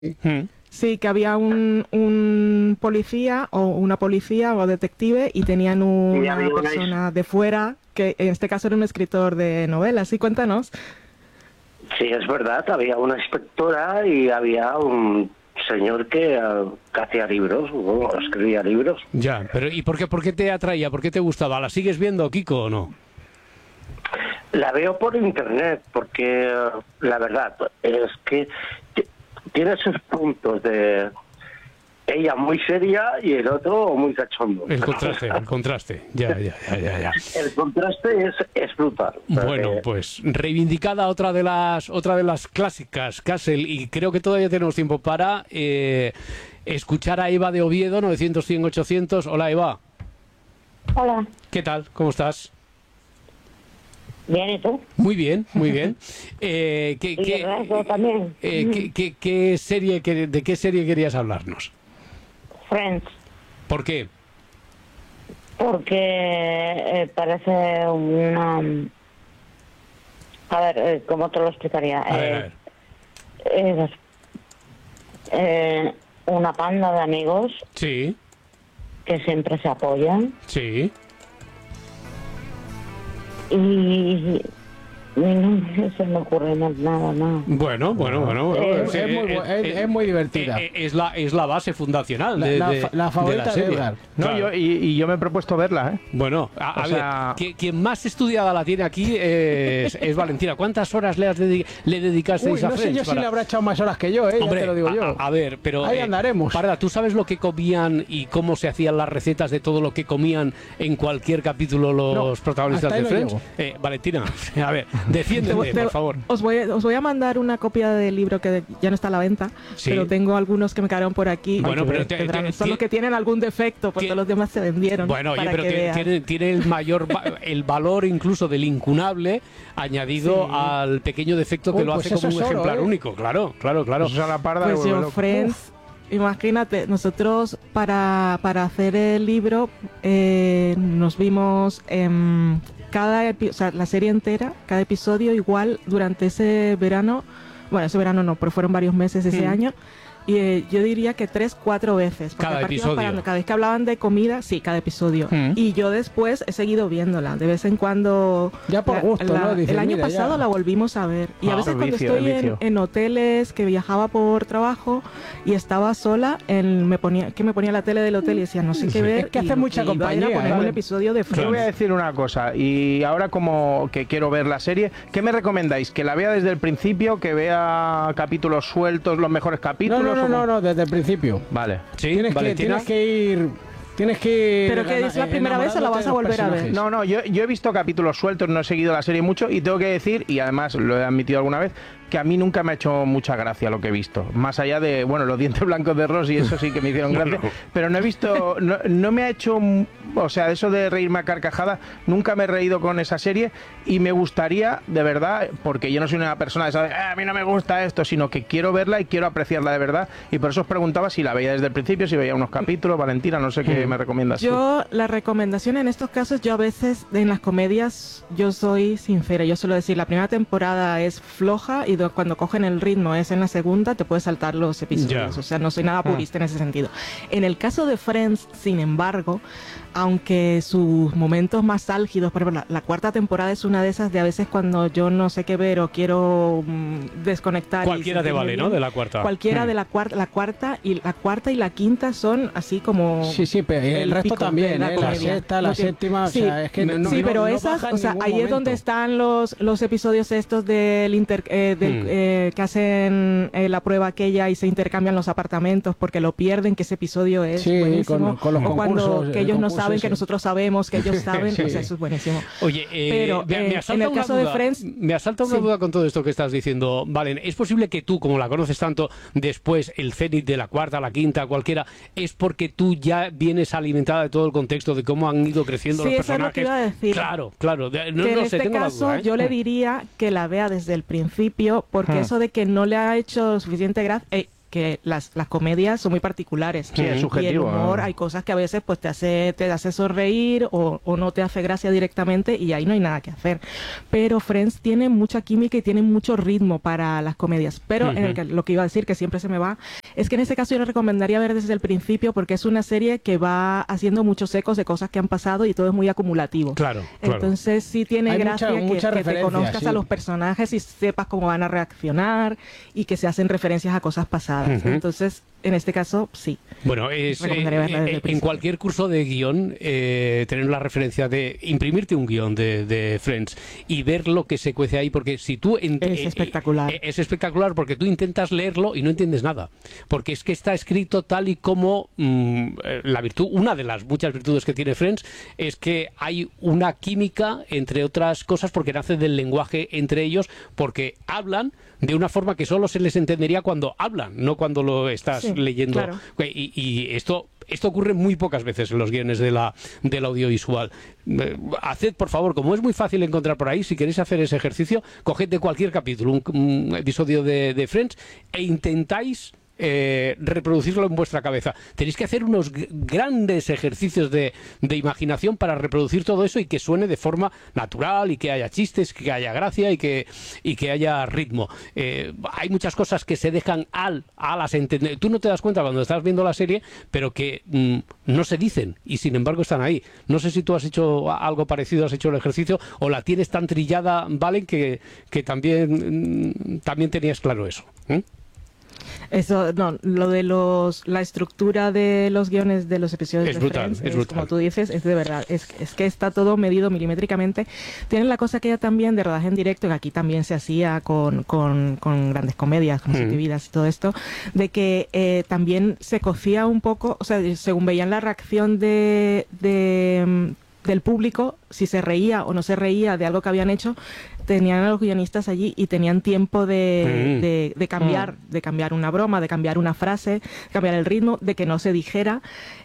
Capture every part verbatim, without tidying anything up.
Mm. Sí, que había un, un policía o una policía o detective y tenían una había una persona is- de fuera, que en este caso era un escritor de novelas. Sí, cuéntanos. Sí, es verdad, había una inspectora y había un señor que, eh, que hacía libros, bueno, escribía libros. Ya, pero ¿y por qué, por qué te atraía? ¿Por qué te gustaba? ¿La sigues viendo, Kiko, o no? La veo por internet porque eh, la verdad es que t- tiene sus puntos de ella muy seria y el otro muy cachondo. El contraste, el contraste. Ya, ya, ya, ya, ya. El contraste es, es brutal. Bueno, Eh, pues reivindicada otra de las otra de las clásicas, Castle, y creo que todavía tenemos tiempo para eh, escuchar a Eva de Oviedo, novecientos, cien, ochocientos. Hola, Eva. Hola, ¿Qué tal? ¿Cómo estás? bien, ¿y tú? Muy bien, muy bien. Eh, ¿qué, Y qué- el resto también. eh, qué- qué- qué serie, que- ¿De qué serie querías hablarnos? Friends, ¿Por qué? porque eh, parece una... A ver, eh, ¿cómo te lo explicaría? A ver, a Eh, ver. es eh, una panda de amigos Sí, que siempre se apoyan sí. y, y no se me ocurre más nada más. Bueno, bueno, bueno. Eh, sí, es, muy, bu- eh, es, eh, es muy divertida. eh, Es la, es la base fundacional la, de, la de- fa- la de favorita la de serie. Edgar. No, Claro. yo, y, y yo me he propuesto verla, ¿eh? Bueno, a, a O ver, sea- qui- quien más estudiada la tiene aquí es, es Valentina. ¿Cuántas horas le, has dedi- le dedicasteis Uy, a no sé Friends yo si para- le habrá echado más horas que yo, ¿eh? Ya Hombre, te lo digo a, yo. a- a ver, pero... Ahí andaremos. Parda, ¿tú sabes lo que comían y cómo se hacían las recetas de todo lo que comían en cualquier capítulo los No, protagonistas hasta ahí de no Friends? llego. Eh, Valentina, a ver, defiéndeme, Te- por favor. Os voy, os voy a mandar una copia del libro que ya no está a la venta, Sí. pero tengo algunos que me quedaron por aquí. Bueno, que pero te- tendrán- te- son ti- los que tienen algún defecto, porque ti- los demás se vendieron. Bueno, oye, para pero que tiene, veas. tiene- tiene el mayor va- el valor incluso del incunable añadido Sí. al pequeño defecto que Uy, lo pues hace eso como un es oro, ejemplar ¿eh? único. Claro, claro, claro. Pues eso a la parda Pues me vuelve yo, loco. Friends, imagínate, nosotros para, para hacer el libro eh, nos vimos en cada epi- o sea, la serie entera, cada episodio igual durante ese verano, bueno, ese verano no, pero fueron varios meses ese Mm. año. Y eh, yo diría que tres, cuatro veces. porque Cada aparte iba episodio. parando, cada vez que hablaban de comida, sí, cada episodio. Mm. Y yo después he seguido viéndola. De vez en cuando. Ya por la- gusto, la- ¿no? Dices, el año mira, pasado ya. la volvimos a ver. Y Ah, a veces el cuando vicio, estoy el en, vicio. en hoteles, que viajaba por trabajo y estaba sola, en, me ponía que me ponía la tele del hotel y decía, no sé qué ver. Es que hace y- mucha y iba a ir a compañía, ponerme ¿vale? un episodio de Yo Friends. voy a decir una cosa, y ahora como que quiero ver la serie, ¿qué me recomendáis? ¿Que la vea desde el principio? ¿Que vea capítulos sueltos, los mejores No, capítulos? no, no, o no, cómo? no, desde el principio. Vale. Sí, Tienes que, Valentina. tienes que ir... Tienes que ir Pero que gana- es la primera vez o la vas a enamorándote de volver a los ver. personajes. No, no, yo, yo he visto capítulos sueltos, no he seguido la serie mucho y tengo que decir, y además lo he admitido alguna vez, que a mí nunca me ha hecho mucha gracia lo que he visto. Más allá de, bueno, los dientes blancos de Ross y eso sí que me hicieron gracia, pero no he visto, no, no me ha hecho, mm, o sea, eso de reírme a carcajada, nunca me he reído con esa serie y me gustaría, de verdad, porque yo no soy una persona de saber, "Ah, a mí no me gusta esto", sino que quiero verla y quiero apreciarla de verdad y por eso os preguntaba si la veía desde el principio, si veía unos capítulos. Valentina, no sé qué me recomiendas tú. Yo, la recomendación en estos casos, yo a veces en las comedias, yo soy sincera, yo suelo decir, la primera temporada es floja y do- cuando cogen el ritmo es en la segunda, te puedes saltar los episodios, Ya. o sea, no soy nada purista en ese sentido. En el caso de Friends, sin embargo, aunque sus momentos más álgidos, por ejemplo, la, la cuarta temporada es una de esas de a veces cuando yo no sé qué ver o quiero mm, desconectar. y Cualquiera te sentirme vale, bien, ¿no? De la cuarta. Cualquiera Mm. de la cuarta, la cuarta y la cuarta y la quinta son así como Sí, sí, pero el, el resto pico también, de la ¿eh? La comedia. sexta, la No tiene- séptima, sí, o sea, es que no, sí, no- pero no esas, baja en o sea, ningún ahí es momento. donde están los, los episodios estos del inter, eh, del, Hmm. eh, que hacen eh, la prueba aquella y se intercambian los apartamentos porque lo pierden, que ese episodio es Sí, buenísimo. con- con los o cuando concursos, que el ellos no concurso saben, ese. que nosotros sabemos, que ellos saben, Sí. o sea, eso es buenísimo. Oye, eh, Pero, me, me eh, asalta en el una caso de duda, Friends- me asalta una sí. duda con todo esto que estás diciendo, Valen. ¿Es posible que tú, como la conoces tanto, después el cenit de la cuarta, la quinta, cualquiera, es porque tú ya vienes alimentada de todo el contexto de cómo han ido creciendo Sí, los eso es lo personajes? que iba a decir. Claro, claro. de- No, que en no sé, este tengo la caso duda, ¿eh? yo le diría que la vea desde el principio, porque Hmm. eso de que no le ha hecho suficiente gracia, eh, que las, las comedias son muy particulares. Sí, es Y subjetivo, el humor, ¿no? hay cosas que a veces pues te hace, te hace sonreír o, o no te hace gracia directamente y ahí no hay nada que hacer. Pero Friends tiene mucha química y tiene mucho ritmo para las comedias. Pero Ujú. en el que, lo que iba a decir, que siempre se me va, es que en ese caso yo le recomendaría ver desde el principio porque es una serie que va haciendo muchos ecos de cosas que han pasado y todo es muy acumulativo. Claro, claro. Entonces sí tiene Hay gracia mucha- que, mucha que te referencia, conozcas sí. a los personajes y sepas cómo van a reaccionar y que se hacen referencias a cosas pasadas. Ujú. Entonces, en este caso, sí. Bueno, es, eh, Recomendaría verla desde el en principio. cualquier curso de guión, eh, tener la referencia de imprimirte un guión de, de Friends y ver lo que se cuece ahí, porque si tú... ent- Es eh, espectacular. eh, es espectacular porque tú intentas leerlo y no entiendes nada, porque es que está escrito tal y como mm, eh, la virtud, una de las muchas virtudes que tiene Friends es que hay una química, entre otras cosas, porque nace del lenguaje entre ellos, porque hablan de una forma que solo se les entendería cuando hablan, no cuando lo estás Sí, leyendo. claro. Y, y esto esto ocurre muy pocas veces en los guiones de la, del audiovisual. Eh, Haced, por favor, como es muy fácil encontrar por ahí, si queréis hacer ese ejercicio, coged de cualquier capítulo un, un episodio de, de Friends e intentáis eh, reproducirlo en vuestra cabeza. Tenéis que hacer unos g- grandes ejercicios de, de imaginación para reproducir todo eso y que suene de forma natural y que haya chistes, que haya gracia y que, y que haya ritmo. Eh, hay muchas cosas que se dejan al, a las entender. Tú no te das cuenta cuando estás viendo la serie, pero que mm, no se dicen y sin embargo están ahí. No sé si tú has hecho algo parecido, has hecho el ejercicio o la tienes tan trillada, Valen, que, que también, mm, también tenías claro eso. ¿eh? Eso, no, lo de los, la estructura de los guiones de los episodios Es de brutal, Friends, es es, brutal. como tú dices, es de verdad, es, es que está todo medido milimétricamente. Tienen la cosa aquella también de rodaje en directo, que aquí también se hacía con, con, con grandes comedias, como Mm. Siete Vidas y todo esto, de que eh, también se cocía un poco, o sea, según veían la reacción de... de mm, del público, si se reía o no se reía de algo que habían hecho, tenían a los guionistas allí y tenían tiempo de, Mm. de, de cambiar, de cambiar una broma, de cambiar una frase, de cambiar el ritmo, de que no se dijera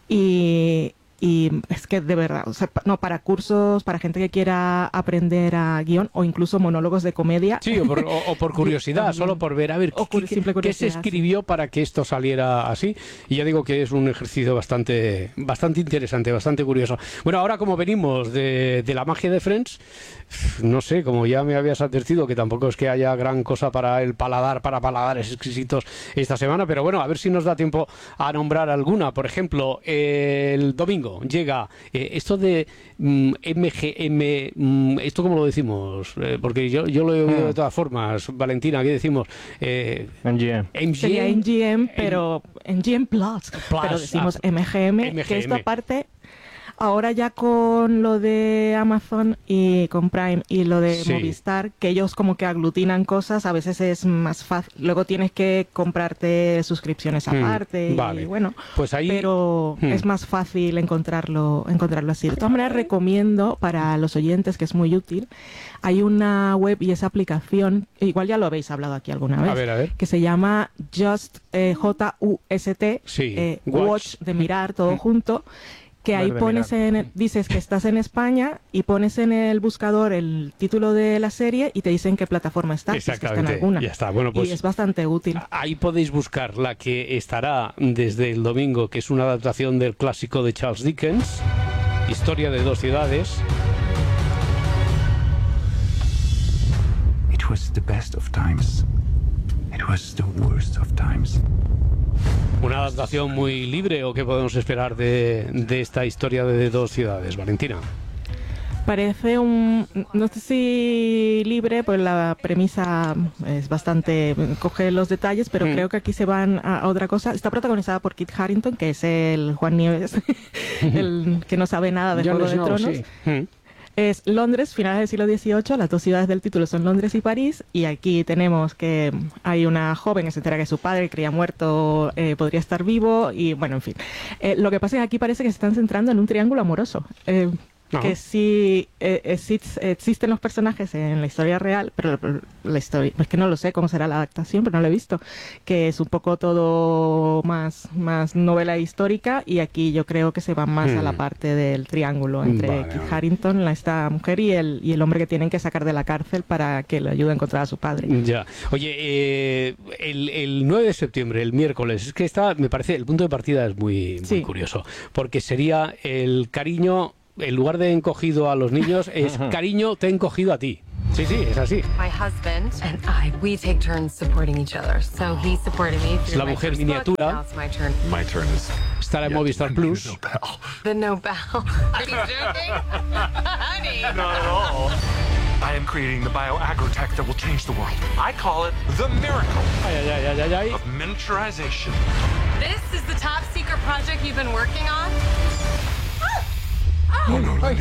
y, y es que de verdad, o sea, pa- no, para cursos, para gente que quiera aprender a guión o incluso monólogos de comedia. Sí, o por, o- o por curiosidad, También. solo por ver, a ver, O ¿qué, cur- qué- simple qué se curiosidad, sí. escribió para que esto saliera así? Y ya digo que es un ejercicio bastante, bastante interesante, bastante curioso. Bueno, ahora como venimos de, de la magia de Friends, no sé, como ya me habías advertido, que tampoco es que haya gran cosa para el paladar, para paladares exquisitos esta semana, pero bueno, a ver si nos da tiempo a nombrar alguna. Por ejemplo, el domingo llega eh, esto de mm, M G M, mm, ¿esto cómo lo decimos? Eh, porque yo, yo lo he oído de todas formas. Valentina, ¿qué decimos? Eh, En G M. M G M. Sería M G M, pero M G M Plus, Plus, pero decimos ah, M G M, M G M. que esta parte ahora ya con lo de Amazon y con Prime y lo de Sí. Movistar, que ellos como que aglutinan cosas, a veces es más fácil. Luego tienes que comprarte suscripciones Mm, aparte vale. y bueno, Pues ahí... pero Hmm. es más fácil encontrarlo encontrarlo así. De todas maneras, recomiendo para los oyentes, que es muy útil, hay una web y esa aplicación, igual ya lo habéis hablado aquí alguna vez, A ver, a ver. que se llama Just, eh, J U S T, Sí, eh, Watch. Watch, de mirar todo junto, que ahí Ver de pones mirar. en el- dices que estás en España y pones en el buscador el título de la serie y te dicen qué plataforma está, si es que está en Exactamente, alguna. ya está. Bueno, pues y es bastante útil. ahí podéis buscar la que estará desde el domingo, que es una adaptación del clásico de Charles Dickens, Historia de dos ciudades. It was the best of times. It was the worst of times. Una adaptación muy libre, ¿o qué podemos esperar de, de esta historia de dos ciudades, Valentina? Parece un, no sé si libre, pues la premisa es bastante, coge los detalles, pero Mm. creo que aquí se van a, a otra cosa. Está protagonizada por Kit Harington, que es el Juan Nieves, el que no sabe nada de Jon Juego de Snow, Tronos. sí. Mm. Es Londres, finales del siglo dieciocho, las dos ciudades del título son Londres y París, y aquí tenemos que hay una joven que se entera que su padre, que creía muerto, eh, podría estar vivo, y bueno, en fin. Eh, lo que pasa es que aquí parece que se están centrando en un triángulo amoroso. Eh, Ajá. que sí eh, exist- existen los personajes en la historia real, pero la historia, es que no lo sé cómo será la adaptación, pero no lo he visto, que es un poco todo más, más novela histórica, y aquí yo creo que se va más Hmm. a la parte del triángulo entre Vale, Kit vale. Harington, la- esta mujer, y el, y el hombre que tienen que sacar de la cárcel para que le ayude a encontrar a su padre. Ya. Oye, eh, el, el nueve de septiembre, el miércoles, es que está, me parece, el punto de partida es muy, muy Sí. curioso, porque sería el cariño, en lugar de encogido a los niños, es cariño, te he encogido a ti. Sí, sí, es así. My husband and I, we take turns supporting each other. So he supported me through la my mujer first miniatura. book. Now it's my turn. My turn is Estará en Movistar Plus. The Nobel. Are you joking? Honey. Not at all. I am creating the bioagrotech that will change the world. I call it the miracle Ay, ay, ay, ay, ay. of miniaturization. This is the top secret project you've been working on? Oh no, Lindy.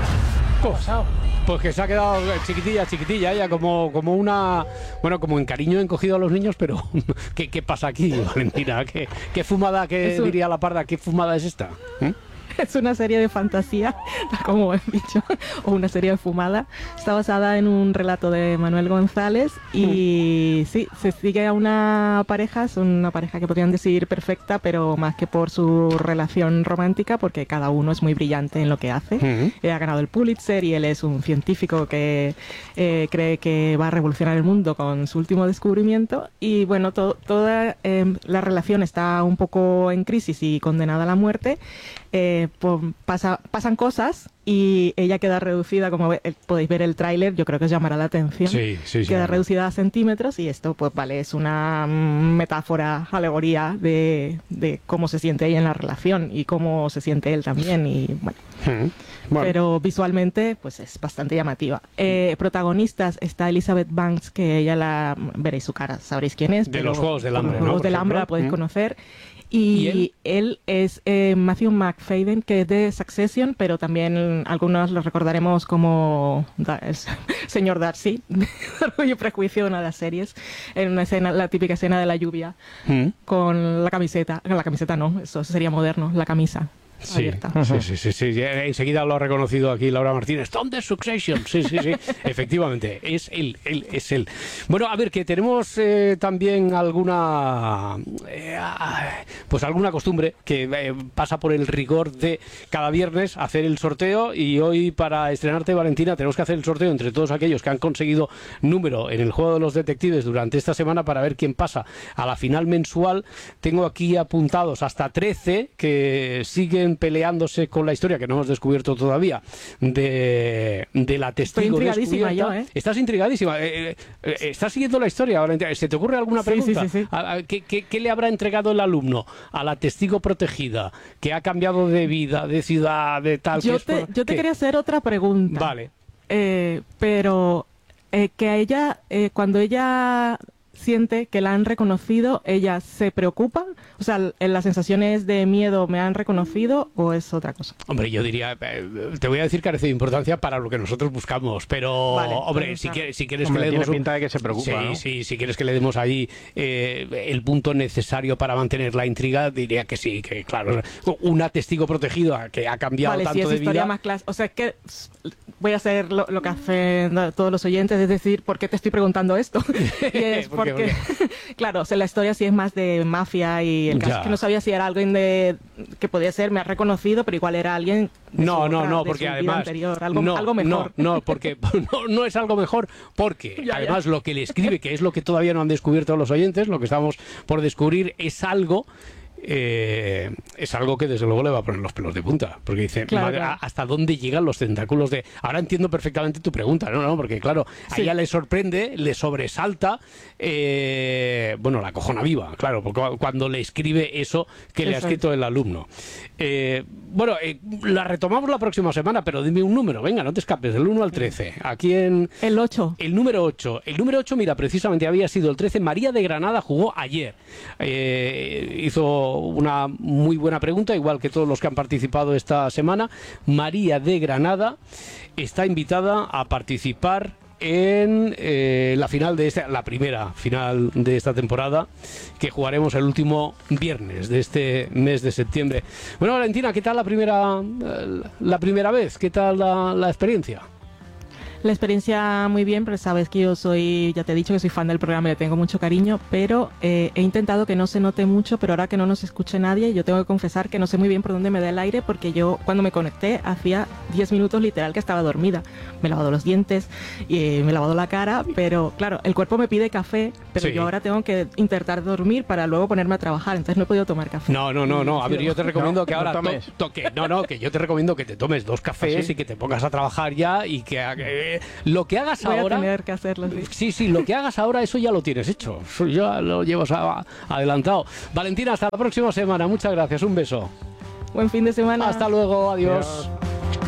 Pues que se ha quedado chiquitilla, chiquitilla, ella como, como una... Bueno, como en cariño encogido a los niños, pero ¿qué, qué pasa aquí, Valentina? ¿Qué, qué fumada, qué Es un- diría la parda, qué fumada es esta? ¿Eh? Es una serie de fantasía, como he dicho, o una serie de fumada. Está basada en un relato de Manuel González y sí, se sigue a una pareja, es una pareja que podrían decir perfecta, pero más que por su relación romántica, porque cada uno es muy brillante en lo que hace. Ujú. Él ha ganado el Pulitzer y él es un científico que eh, cree que va a revolucionar el mundo con su último descubrimiento. Y bueno, to- toda eh, la relación está un poco en crisis y condenada a la muerte. Eh, po- pasa, pasan cosas y ella queda reducida, como ve- eh, podéis ver el tráiler, yo creo que os llamará la atención. Sí, sí, sí. Queda reducida a centímetros y esto, pues vale, es una mm, metáfora, alegoría de, de cómo se siente ella en la relación y cómo se siente él también. Y bueno, Ujú. Bueno, pero visualmente pues es bastante llamativa. Eh, protagonistas está Elizabeth Banks, que ella la veréis su cara, sabréis quién es. De pero los Juegos del por Hambre, los ¿no? Juegos Por del Hambre ejemplo. la podéis Mm. conocer. Y, ¿Y él? él es eh, Matthew McFadden, que es de Succession, pero también algunos lo recordaremos como Da- el señor Darcy, de Orgullo y Prejuicio, una de las series, en una escena, la típica escena de la lluvia, ¿Mm? con la camiseta, la camiseta no, eso sería moderno, la camisa Sí, abierta. sí, sí, sí, sí. Ya enseguida lo ha reconocido aquí Laura Martínez. Tom de Succession. Sí, sí, sí. Efectivamente, es él, él, es él. Bueno, a ver, que tenemos eh, también alguna, eh, ah, pues alguna costumbre que eh, pasa por el rigor de cada viernes hacer el sorteo, y hoy para estrenarte, Valentina, tenemos que hacer el sorteo entre todos aquellos que han conseguido número en el juego de los detectives durante esta semana para ver quién pasa a la final mensual. Tengo aquí apuntados hasta trece que siguen peleándose con la historia que no hemos descubierto todavía de, de la testigo Estoy intrigadísima descubierta. yo, ¿eh? Estás intrigadísima. Eh, eh, eh, ¿Estás siguiendo la historia, Valentina? ¿Se te ocurre alguna Sí, sí, pregunta? sí, sí. ¿A- a- ¿Qué, qué, qué le habrá entregado el alumno a la testigo protegida que ha cambiado de vida, de ciudad, de tal? que Yo es te, por- yo te ¿qué? quería hacer otra pregunta. Vale. Eh, pero eh, que a ella, eh, cuando ella siente que la han reconocido, ella se preocupa, o sea, en las sensaciones de miedo, ¿me han reconocido o es otra cosa? Hombre, yo diría, eh, te voy a decir carece de importancia para lo que nosotros buscamos, pero, Vale, hombre, pues, si, claro. quieres, si quieres Hombre, que le tiene demos un- pinta de que se preocupa, Sí, ¿no? sí, si quieres que le demos ahí eh, el punto necesario para mantener la intriga, diría que sí, que claro, una testigo protegida que ha cambiado Vale, tanto si es de historia vida. más clásica. O sea, es que s- voy a hacer lo, lo que hacen todos los oyentes, es decir, ¿por qué te estoy preguntando esto? Y es ¿Por qué, porque, claro, o sea, la historia sí es más de mafia y el caso Ya. es que no sabía si era alguien de que podía ser, me ha reconocido, pero igual era alguien de No, su no, otra- no, de porque su vida además anterior, algo, no, algo mejor. No, no, porque no, no es algo mejor, porque Ya, ya. además lo que le escribe, que es lo que todavía no han descubierto los oyentes, lo que estamos por descubrir es algo. Eh, es algo que desde luego le va a poner los pelos de punta, porque dice, Claro, madre, claro. ¿hasta dónde llegan los tentáculos de...? Ahora entiendo perfectamente tu pregunta, ¿no? no porque claro, a Sí. ella le sorprende, le sobresalta, eh, bueno, la cojona viva, claro, porque cu- cuando le escribe eso que le ha Eso escrito el alumno. Eh, bueno, eh, la retomamos la próxima semana, pero dime un número, venga, no te escapes, del uno al trece. Aquí en... El ocho. El número ocho. El número ocho, mira, precisamente había sido el trece. María de Granada jugó ayer. Eh, hizo una muy buena pregunta, igual que todos los que han participado esta semana. María de Granada está invitada a participar en eh, la final de esta, la primera final de esta temporada, que jugaremos el último viernes de este mes de septiembre. Bueno, Valentina, ¿qué tal la primera, la primera vez? ¿Qué tal la, la experiencia? La experiencia muy bien, pero sabes que yo soy, ya te he dicho que soy fan del programa y le tengo mucho cariño, pero eh, he intentado que no se note mucho, pero ahora que no nos escuche nadie, yo tengo que confesar que no sé muy bien por dónde me da el aire, porque yo cuando me conecté hacía diez minutos literal que estaba dormida. Me he lavado los dientes, y me he lavado la cara, pero claro, el cuerpo me pide café, pero Sí. yo ahora tengo que intentar dormir para luego ponerme a trabajar, entonces no he podido tomar café. No, no, no, no. A ver, yo te recomiendo No, que no ahora tomes. to- toque. No, no, que yo te recomiendo que te tomes dos cafés ¿Ah, sí? y que te pongas a trabajar ya y que eh, lo que hagas Voy ahora. a tener que hacerlo, sí. Sí, sí, lo que hagas ahora, eso ya lo tienes hecho. Eso ya lo llevas a- adelantado. Valentina, hasta la próxima semana. Muchas gracias. Un beso. Buen fin de semana. Hasta luego. Adiós. Adiós.